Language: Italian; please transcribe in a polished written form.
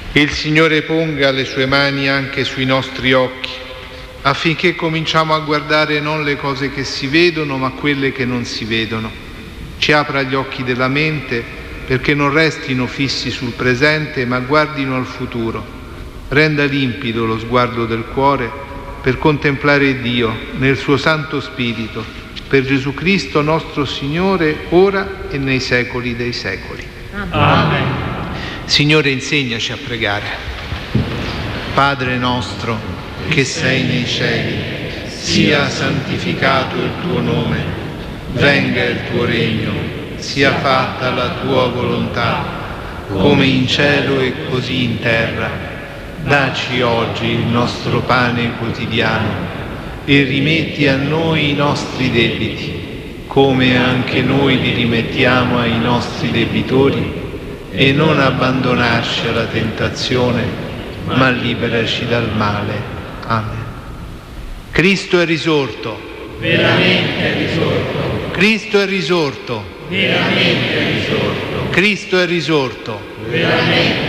Il Signore ponga le sue mani anche sui nostri occhi, affinché cominciamo a guardare non le cose che si vedono, ma quelle che non si vedono. Ci apra gli occhi della mente perché non restino fissi sul presente, ma guardino al futuro. Renda limpido lo sguardo del cuore per contemplare Dio nel suo Santo Spirito, per Gesù Cristo nostro Signore, ora e nei secoli dei secoli. Amen. Signore, insegnaci a pregare. Padre nostro, che sei nei cieli, sia santificato il tuo nome, venga il tuo regno, sia fatta la tua volontà, come in cielo e così in terra. Dacci oggi il nostro pane quotidiano e rimetti a noi i nostri debiti, come anche noi li rimettiamo ai nostri debitori, e non abbandonarci alla tentazione, ma liberaci dal male. Amen. Cristo è risorto. Veramente è risorto. Cristo è risorto. Veramente è risorto. Cristo è risorto. Veramente